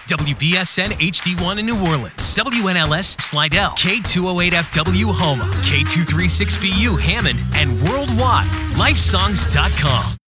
WBSN HD1 in New Orleans, WNLS Slidell, K208FW Houma, K236BU Hammond, and worldwide, lifesongs.com.